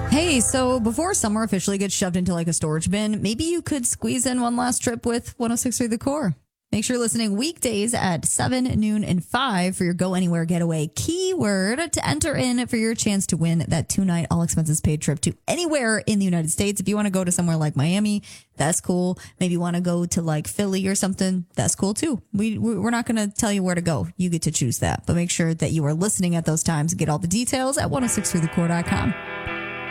Hey, so before summer officially gets shoved into like a storage bin, maybe you could squeeze in one last trip with 1063 The Core. Make sure you're listening weekdays at 7, noon, and 5 for your Go Anywhere Getaway keyword to enter in for your chance to win that 2-night all expenses paid trip to anywhere in the United States. If you want to go to somewhere like Miami, that's cool. Maybe you want to go to like Philly or something, that's cool too. We're not going to tell you where to go. You get to choose that. But make sure that you are listening at those times and get all the details at 1063thecore.com.